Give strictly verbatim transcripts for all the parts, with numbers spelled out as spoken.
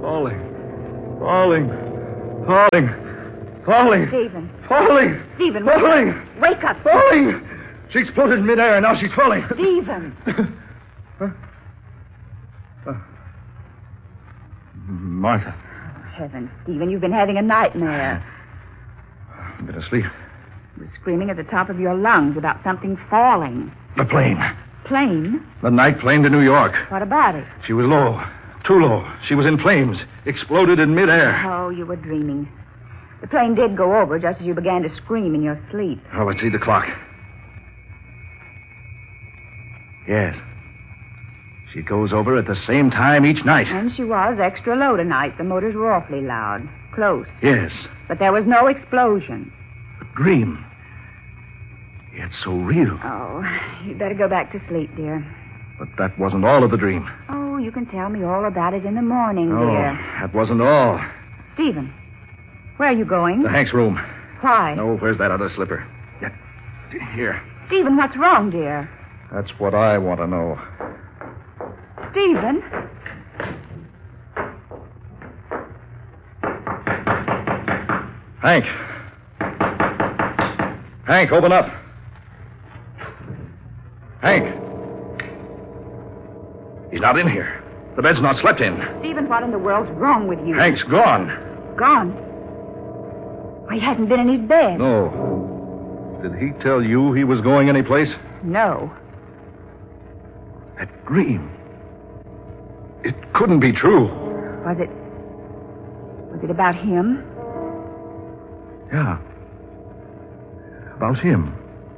Falling. Falling. Falling. Falling. Stephen. Falling. Stephen, Falling. wake up. Falling. She exploded in midair, and now she's falling. Stephen. Huh? Uh, Martha. Oh, heavens, Stephen, you've been having a nightmare. I've been asleep. You were screaming at the top of your lungs about something falling. The plane. Plane? The night plane to New York. What about it? She was low. Too low. She was in flames. Exploded in midair. Oh, you were dreaming. The plane did go over just as you began to scream in your sleep. Oh, let's see the clock. Yes. She goes over at the same time each night. And she was extra low tonight. The motors were awfully loud. Close. Yes. But there was no explosion. A dream. Yet so real. Oh, you'd better go back to sleep, dear. But that wasn't all of the dream. Oh, you can tell me all about it in the morning, Oh, dear. that wasn't all. Stephen, where are you going? To Hank's room. Why? No, where's that other slipper? Yeah. Here. Stephen, what's wrong, dear? That's what I want to know. Stephen? Hank. Hank, open up. Hank. He's not in here. The bed's not slept in. Stephen, what in the world's wrong with you? Hank's gone. Gone? Why, he hasn't been in his bed. No. Did he tell you he was going anyplace? No. That dream. It couldn't be true. Was it... Was it about him? Yeah. About him.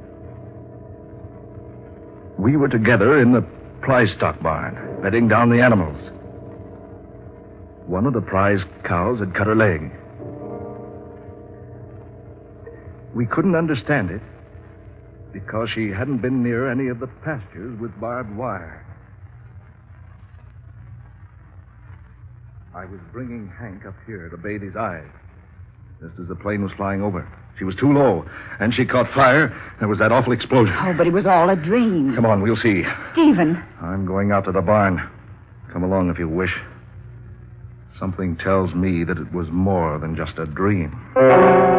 We were together in the prize stock barn, bedding down the animals. One of the prize cows had cut her leg. We couldn't understand it because she hadn't been near any of the pastures with barbed wire. I was bringing Hank up here to bathe his eyes, just as the plane was flying over. She was too low, and she caught fire. There was that awful explosion. Oh, but it was all a dream. Come on, we'll see. Stephen. I'm going out to the barn. Come along if you wish. Something tells me that it was more than just a dream.